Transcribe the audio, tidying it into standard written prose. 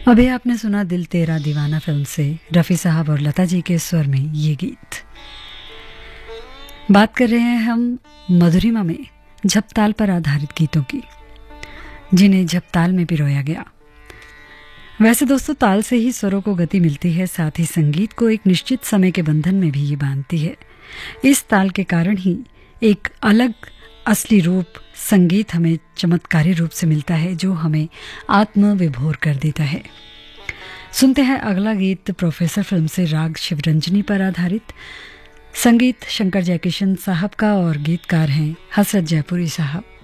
अभी आपने सुना दिल तेरा दीवाना फिल्म से रफ़ी साहब और लता जी के स्वर में ये गीत। बात कर रहे हैं हम मधुरिमा में झपताल पर आधारित गीतों की, जिन्हें झपताल में पिरोया गया। वैसे दोस्तों, ताल से ही स्वरों को गति मिलती है, साथ ही संगीत को एक निश्चित समय के बंधन में भी ये बांधती है। इस ताल के कारण ही एक अलग असली रूप संगीत हमें चमत्कारी रूप से मिलता है, जो हमें आत्म विभोर कर देता है। सुनते हैं अगला गीत प्रोफेसर फिल्म से राग शिवरंजनी पर आधारित। संगीत शंकर जयकिशन साहब का और गीतकार हैं हसरत जयपुरी साहब।